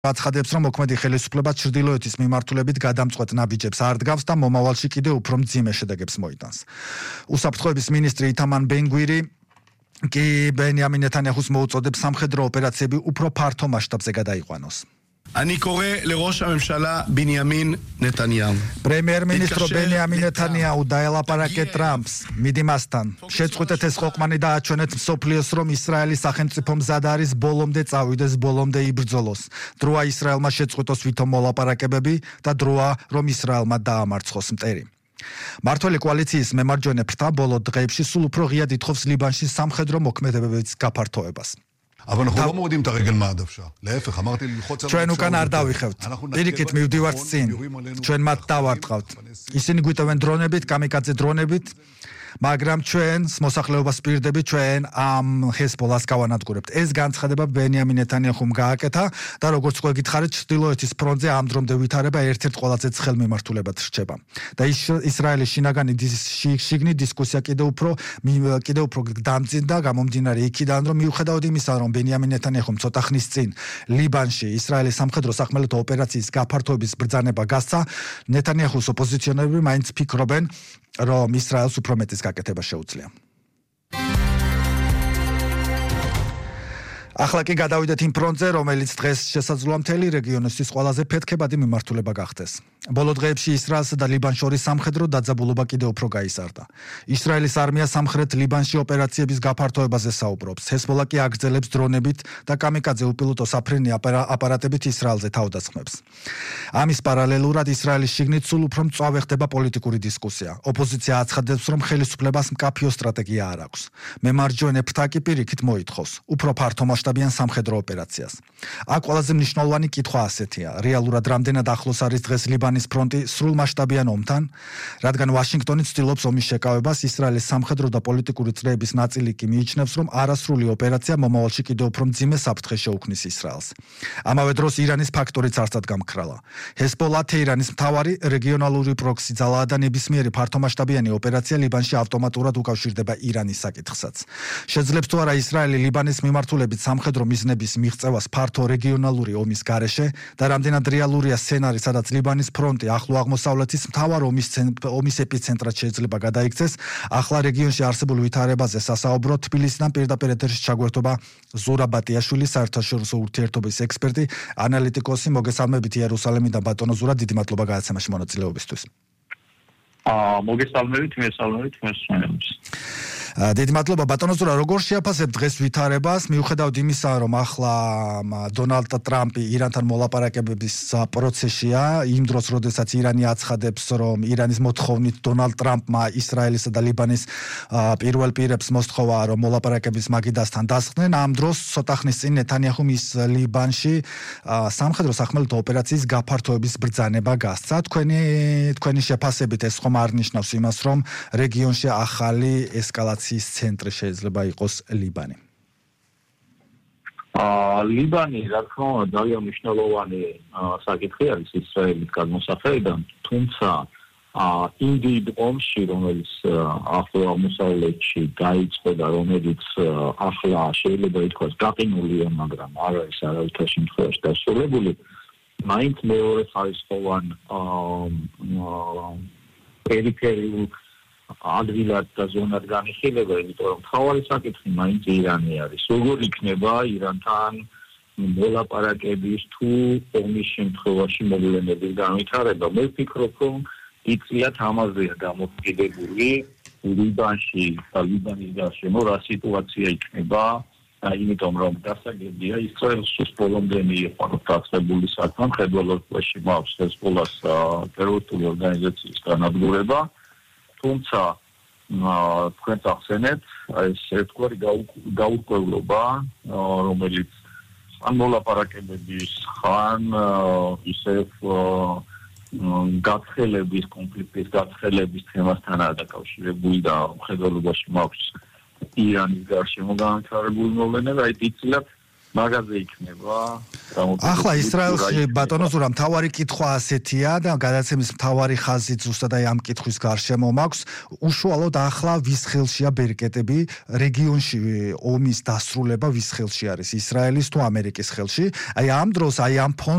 აცხადებს, რომ მოქმედი ხელისუფლება ჩრდილოეთის მიმართულებით გადამწყვეტ ნაბიჯებს არ დგავს და მომავალში კიდევ უფრო მძიმე შედეგებს მოიტანს. უსაფრთხოების მინისტრი ითამარ ბენ-გვირი კი ბენიამინ ნეთანიაჰუს მოუწოდებს სამხედრო ოპერაციები უფრო ფართო მასშტაბზე გადაიყვანოს. אני קורא לראש הממשלה בנימין נתניהו. პრემიერ-მინისტრო ბენიამინ ნეთანიაჰუ დაელაპარაკე ტრამპს, მიდი მასთან. შეწყვეტეთ ეს ყოყმანი და აჩვენეთ მსოფლიოს, რომ ისრაელის სახელმწიფო მზად არის ბოლომდე წავიდეს, ბოლომდე იბრძოლოს. დროა ისრაელმა შეწყვეტოს ვითომ მოლაპარაკებები და დროა, რომ ისრაელმა დაამარცხოს მტერი. მართველი კოალიციის მემარჯვენე ფრთა ბოლო დღეებში სულ უფრო ღიად ითხოვს ლიბანში სამხედრო მოქმედებების გაფართოებას. אבל אנחנו לא מורידים את הרגל מהדוושה. להפך, אמרתי ללחוץ על... ჩვენ უკან არ დავიხევთ. პირიქით მივდივართ წინ. ჩვენ მათ დავარტყავთ. ისინი გვიტოვენ დრონებით, კამიკაძე დრონებით, მაგრამ ჩვენ მოსახლეობას პირდებით, ჩვენ ამ ჰეზბოლას გავანადგურებთ. ეს განცხადება ბენიამინ ნეთანიაჰუმ გააკეთა და როგორც უკვე გითხარით, ჩრდილოეთის ფრონტზე ამ დრომდე ვითარება ერთ-ერთ ყველაზე ცხელ მიმართულებად რჩება. და ისრაელის შინაგანი შიგნით დისკუსია კიდევ უფრო დამძიმდა გამომდინარე იქიდან, რომ მიუხედავად იმისა, რომ ბენიამინ ნეთანიაჰუმ ცოტა ხნის წინ ლიბანში ისრაელის სამხედრო სახმელეთო ოპერაციის გაფართოების ბრძანება გასცა, ნეთანიაჰუს ოპოზიციონერები მაინც ფიქრობენ, რომ ისრაელს უფრო მეტის გაკეთება შეუძლია. ახლა კი გადავიდეთ იმ ფრონტზე, რომელიც დღეს შესაძლოა მთელი რეგიონისთვის ყველაზე ფეთქებადი მიმართულება გახდეს. ბოლო დღეებში ისრაელსა და ლიბანს შორის სამხედრო დაძაბულობა კიდევ უფრო გაიზარდა. ისრაელის არმია სამხრეთ ლიბანში ოპერაციების გაფართოებაზე საუბრობს. ჰეზბოლა კი აგრძელებს დრონებით და კამიკაძე უპილოტო საფრენი აპარატებით ისრაელზე თავდასხმებს. ამის პარალელურად ისრაელის შიგნით სულ უფრო მწვავე ხდება პოლიტიკური დისკუსია. ოპოზიცია აცხადებს, რომ ხელისუფლებას მკაფიო სტრატეგია არ აქვს. მემარჯვენე ფრთა კი პირიქით მოითხოვს უფრო ფართო მასშტაბიან სამხედრო ოპერაციას. აქ ყველაზე მნიშვნელოვანი კითხვა ასეთია: რეალურად რამდენად ახლოს არის დღეს ლიბანის ფრონტი სრულმასშტაბიან ომთან, რადგან ვაშინგტონი ცდილობს ომის შეკავებას, ისრაელის სამხედრო და პოლიტიკური წრეების ნაწილი კი მიიჩნევს, რომ არასრული ოპერაცია მომავალში კიდევ უფრო მძიმე საფრთხეს შეუქმნის ისრაელს. ამავე დროს ირანის ფაქტორიც არსად გამქრალა. ჰეზბოლა თეირანის მთავარი რეგიონალური პროქსი ძალაა და ნებისმიერი ფართომასშტაბიანი ოპერაცია ლიბანში ავტომატურად უკავშირდება ირანის საკითხსაც. შეძლებს თუ არა ისრაელი ლიბანის მიმართულებით სამხედრო მიზნების მიღწევას ფართო რეგიონალური ომის გარეშე და რამდენად რეალურია სცენარი, სადაც ლიბანის ფრონტი ახლო აღმოსავლეთის მთავარ ომის ეპიცენტრად შეიძლება გადაიქცეს, ახლა რეგიონში არსებულ ვითარებაზე სასაუბრო თბილისიდან პირდაპირ ეთერში ჩაგვერთობა ზურაბ ბატიაშვილის საერთაშორისო ურთიერთობების ექსპერტი, ანალიტიკოსი. მოგესალმებით იერუსალიმიდან ბატონო ზურაბ, დიდი მადლობა გადაცემაში მონაწილეობისთვის. მოგესალმებით, მესალმებით, მესმენელს. დიდი მადლობა ბატონო ზურაბ, როგორ შეაფასებთ დღეს ვითარებას, მიუხედავად იმისა, რომ ახლა დონალდ ტრამპი ირანთან მოლაპარაკებების პროცესშია, იმ დროს, როდესაც ირანი აცხადებს, რომ ირანის მოთხოვნით დონალდ ტრამპმა ისრაელისა და ლიბანის პირველ პირებს მოსთხოვა, რომ მოლაპარაკების მაგიდასთან დასხდნენ, ამ დროს ცოტა ხნის წინ ნეთანიაჰუმ ის ლიბანში სამხედრო სახმელეთო ოპერაციის გაფართოების ბრძანება გასცა. თქვენი შეფასებით ეს ხომ არ ნიშნავს იმას, რომ რეგიონში ახალი ესკალაციის ცენტრი შეიძლება იყოს ლიბანი? ლიბანი, რა თქმა უნდა, ძალიან მნიშვნელოვანი საკითხი არის ისრაელის გადმოსახედიდან, თუმცა იმ დიდ ომში, რომელიც ახლო აღმოსავლეთში დაიწყო და რომელიც ახლა შეიძლება ითქვას გაყინულია, მაგრამ არ არის არავითარ შემთხვევაში დასრულებული, მაინც მეორე ხარისხოვან პერიფერიულ ადვილად და ზონად განიხილება, იმიტომ რომ მთავარი საკითხი მაინც ირანი არის. როგორ იქნება ირანთან მოლაპარაკების თუ ომის შემთხვევაში მოვლენების განვითარება? მე ვფიქრობ, რომ იწიათ ამაზეა დამოკიდებული ლიბანში და ლიბანის გარშემო რა სიტუაცია იქნება, იმიტომ რომ დასაგებია ისრაელს ბოლომდე მიიღო დაწყებული საქმე, ხელმძღვანელობაში მაქვს ჰეზბოლას ტერორისტული ორგანიზაციის განადგურება. თუმცა თქვენს ახსენეთ, ეს ერთგვარი გაურკვევლობა, რომელიც ხან მოლაპარაკებების, ხან ისევ გაცხელების, კონფლიქტის გაცხელების თემასთანაა დაკავშირებული და მხედველობაში მაქვს ირანის გარშემო განვითარებული მოვლენები, იცილად მაგაზე იქნება. ახლა ისრაელში ბატონო ზურა მთავარი კითხვა ასეთია და გადაცემის მთავარი ხაზი ზუსტად აი ამ კითხვის გარშემო მაქვს. უშუალოდ ახლა ვის ხელშია ბერიკეტები რეგიონში ომის დასრულება ვის ხელში არის ისრაელის თუ ამერიკის ხელში? აი ამ დროს აი ამ